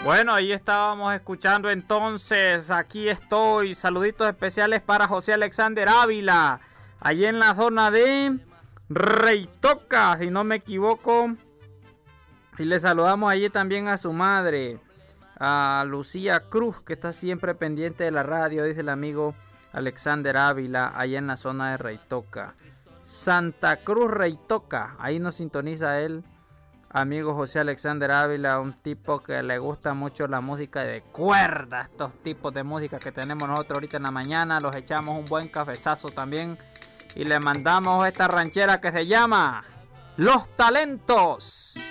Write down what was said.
Bueno, ahí estábamos escuchando entonces, aquí estoy, saluditos especiales para José Alexander Ávila, allí en la zona de Reitoca, si no me equivoco, y le saludamos allí también a su madre, a Lucía Cruz, que está siempre pendiente de la radio, dice el amigo Alexander Ávila, allá en la zona de Reitoca. Santa Cruz, Reitoca, ahí nos sintoniza él. Amigo José Alexander Ávila, un tipo que le gusta mucho la música de cuerda, estos tipos de música que tenemos nosotros ahorita en la mañana, los echamos un buen cafezazo también y le mandamos esta ranchera que se llama Los Talentos.